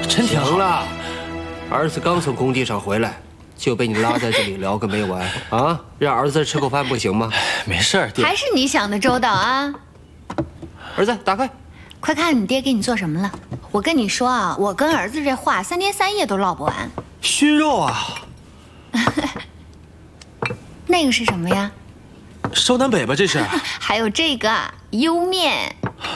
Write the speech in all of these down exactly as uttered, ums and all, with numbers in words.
真挺好。 行了，儿子刚从工地上回来，就被你拉在这里聊个没完啊！让儿子吃口饭不行吗？ 没事儿，爹。 还是你想的周到啊！ 儿子，打开， 快看你爹给你做什么了。我跟你说啊，我跟儿子这话三天三夜都唠不完。 熏肉啊！ 那个是什么呀？ 烧南北吧，这是。 还有这个莜面。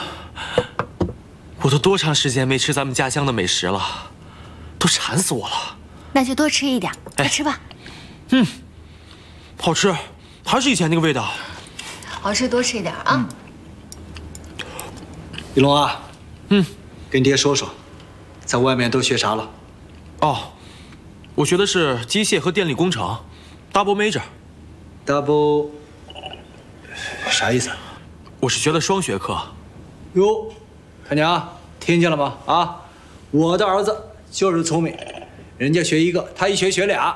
我都多长时间没吃咱们家乡的美食了，都馋死我了。 那就多吃一点，快吃吧。 嗯，好吃，还是以前那个味道。 好吃，多吃一点啊。 李龙啊，嗯，跟爹说说，在外面都学啥了？ 哦，我学的是机械和电力工程 ，double major。double 啥意思？ 我是学了双学科。 哟，看见啊，听见了吗？啊，我的儿子就是聪明，人家学一个，他一学学俩。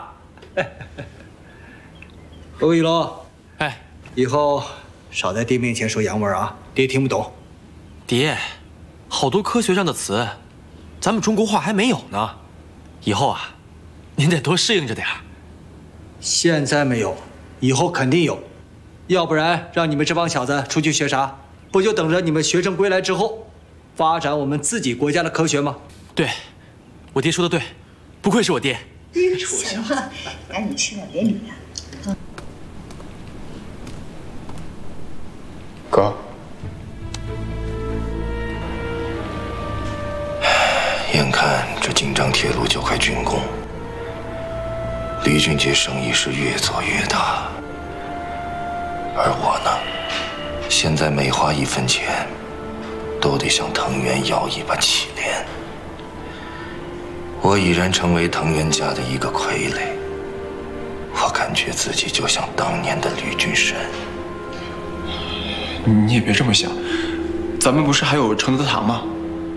不过一龙， 哎， 以后少在爹面前说洋文啊，爹听不懂。 爹，好多科学上的词，咱们中国话还没有呢。以后啊，您得多适应着点儿。 现在没有，以后肯定有。要不然让你们这帮小子出去学啥？不就等着你们学成归来之后，发展我们自己国家的科学吗？ 对，我爹说的对，不愧是我爹。 行了，赶紧吃点，别理他。 哥。 眼看这锦张铁路就快竣工，李俊杰生意是越做越大，而我呢，现在每花一分钱，都得向藤原要一把乞怜。我已然成为藤原家的一个傀儡，我感觉自己就像当年的吕俊生。 你也别这么想，咱们不是还有承德堂吗？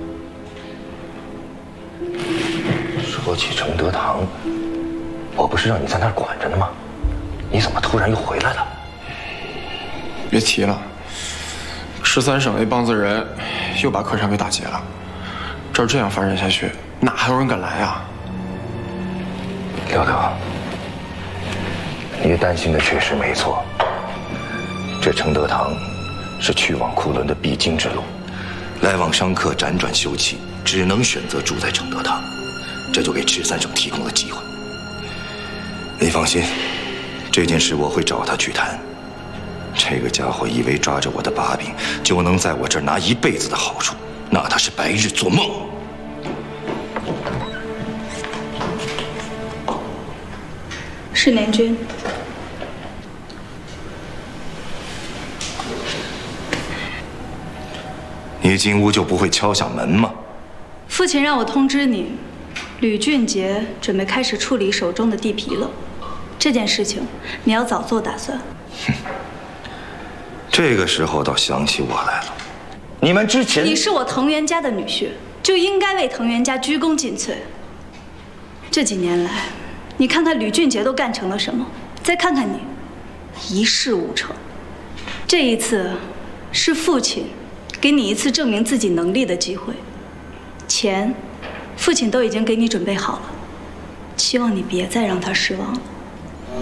说起承德堂，我不是让你在那儿管着呢吗？你怎么突然又回来了？ 别提了，十三省那帮子人又把客栈给打劫了。照这样发展下去，哪还有人敢来啊？ 刘德，你担心的确实没错。这承德堂是去往库伦的必经之路，来往商客辗转休憩，只能选择住在承德堂。这就给赤三省提供了机会。你放心，这件事我会找他去谈。这个家伙以为抓着我的把柄就能在我这儿拿一辈子的好处，那他是白日做梦。 是联军。 你进屋就不会敲响门吗？ 父亲让我通知你。吕俊杰准备开始处理手中的地皮了，这件事情你要早做打算。 哼，这个时候倒想起我来了。你们之前， 你是我藤原家的女婿，就应该为藤原家鞠躬尽瘁。这几年来，你看看吕俊杰都干成了什么，再看看你，一事无成。这一次，是父亲给你一次证明自己能力的机会，钱。父亲都已经给你准备好了，希望你别再让他失望了。